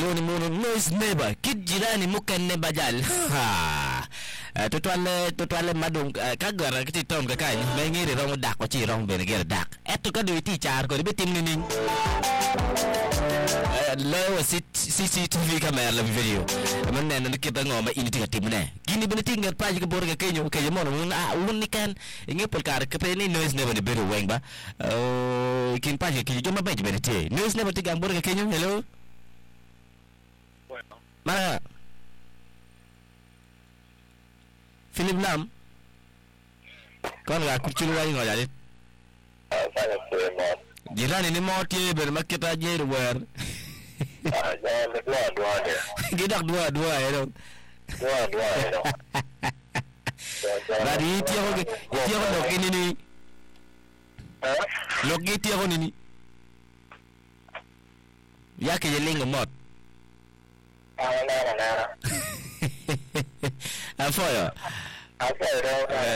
loni mono noise neighbor kid jirani mukenne bajal ha totwale madung kagara kiti tom ka kai me ngiri rong dak ko chi rong bene ger dak eto ka do ti char ko be tim ni lewa CCTV camera la video man ne na kita ngoma ini tiga tim ne gini bene tinga pa ji ko bor ga kenyo ke mo un kan inge pol kar ke pe ni noise neighbor de beru weng ba kin pa ji ki jo ma ba ji bene te noise neighbor tiga bor ga kenyo hello mana Philip Lam kon ga kuchulu wa ngo jadi jirani ni moti ber makita jeru wer gidak dua ya dong dari itu lo kini ni lo gitu ya ini ya ke jeling mot apa ya